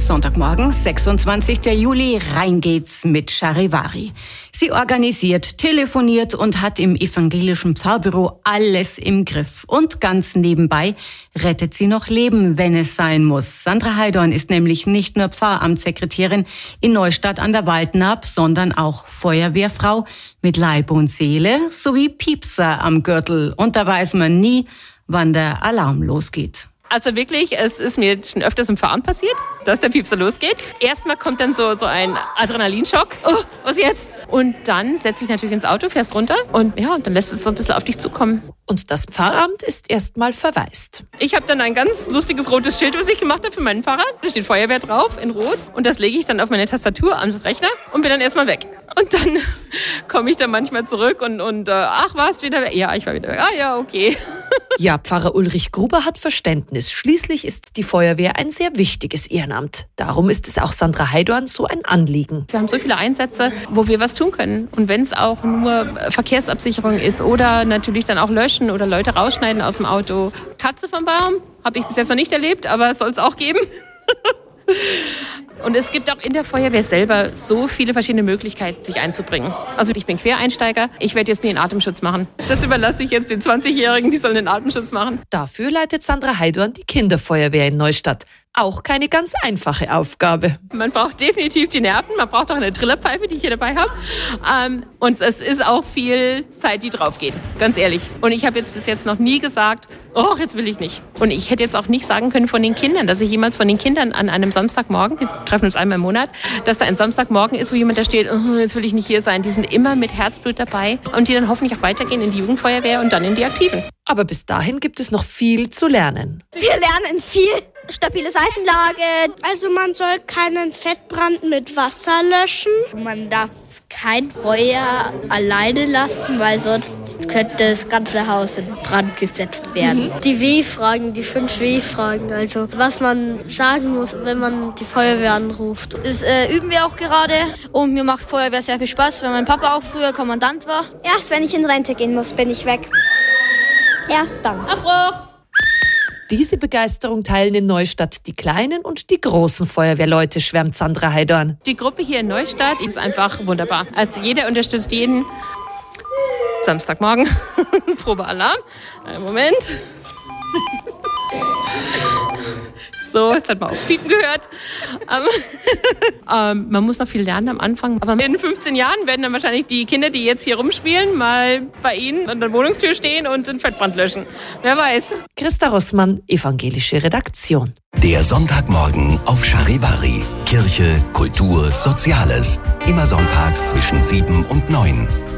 Sonntagmorgen, 26. Juli, rein geht's mit Charivari. Sie organisiert, telefoniert und hat im evangelischen Pfarrbüro alles im Griff. Und ganz nebenbei rettet sie noch Leben, wenn es sein muss. Sandra Heidorn ist nämlich nicht nur Pfarramtssekretärin in Neustadt an der Waldnaab, sondern auch Feuerwehrfrau mit Leib und Seele sowie Piepser am Gürtel. Und da weiß man nie, wann der Alarm losgeht. Also wirklich, es ist mir jetzt schon öfters im Fahren passiert, dass der Piepser losgeht. Erstmal kommt dann so ein Adrenalinschock. Oh, was jetzt? Und dann setzt dich natürlich ins Auto, fährst runter und ja, dann lässt es so ein bisschen auf dich zukommen. Und das Pfarramt ist erstmal verwaist. Ich habe dann ein ganz lustiges rotes Schild, was ich gemacht habe für meinen Fahrrad. Da steht Feuerwehr drauf in Rot und das lege ich dann auf meine Tastatur am Rechner und bin dann erstmal weg. Und dann komme ich dann manchmal zurück und ach, warst wieder weg? Ja, ich war wieder weg. Ah ja, okay. Ja, Pfarrer Ulrich Gruber hat Verständnis. Schließlich ist die Feuerwehr ein sehr wichtiges Ehrenamt. Darum ist es auch Sandra Heidorn so ein Anliegen. Wir haben so viele Einsätze, wo wir was tun können. Und wenn es auch nur Verkehrsabsicherung ist oder natürlich dann auch löschen oder Leute rausschneiden aus dem Auto. Katze vom Baum habe ich bis jetzt noch nicht erlebt, aber es soll es auch geben. Und es gibt auch in der Feuerwehr selber so viele verschiedene Möglichkeiten, sich einzubringen. Also ich bin Quereinsteiger, ich werde jetzt nie einen Atemschutz machen. Das überlasse ich jetzt den 20-Jährigen, die sollen den Atemschutz machen. Dafür leitet Sandra Heidorn die Kinderfeuerwehr in Neustadt. Auch keine ganz einfache Aufgabe. Man braucht definitiv die Nerven, man braucht auch eine Trillerpfeife, die ich hier dabei habe. Und es ist auch viel Zeit, die drauf geht, ganz ehrlich. Und ich habe jetzt bis jetzt noch nie gesagt, oh, jetzt will ich nicht. Und ich hätte jetzt auch nicht sagen können von den Kindern, dass ich jemals von den Kindern an einem Samstagmorgen, wir treffen uns einmal im Monat, dass da ein Samstagmorgen ist, wo jemand da steht, oh, jetzt will ich nicht hier sein. Die sind immer mit Herzblut dabei und die dann hoffentlich auch weitergehen in die Jugendfeuerwehr und dann in die Aktiven. Aber bis dahin gibt es noch viel zu lernen. Wir lernen viel. Stabile Seitenlage. Also man soll keinen Fettbrand mit Wasser löschen. Man darf kein Feuer alleine lassen, weil sonst könnte das ganze Haus in Brand gesetzt werden. Die W-Fragen, die 5 W-Fragen, also was man sagen muss, wenn man die Feuerwehr anruft. Das üben wir auch gerade und mir macht Feuerwehr sehr viel Spaß, weil mein Papa auch früher Kommandant war. Erst wenn ich in Rente gehen muss, bin ich weg. Erst dann. Abbruch! Diese Begeisterung teilen in Neustadt die kleinen und die großen Feuerwehrleute, schwärmt Sandra Heidorn. Die Gruppe hier in Neustadt ist einfach wunderbar. Also jeder unterstützt jeden. Samstagmorgen, Probealarm. Einen Moment. So, jetzt hat man aufs Piepen gehört. Man muss noch viel lernen am Anfang. Aber in 15 Jahren werden dann wahrscheinlich die Kinder, die jetzt hier rumspielen, mal bei Ihnen an der Wohnungstür stehen und den Fettbrand löschen. Wer weiß. Christa Rossmann, evangelische Redaktion. Der Sonntagmorgen auf Charivari. Kirche, Kultur, Soziales. Immer sonntags zwischen 7 und 9.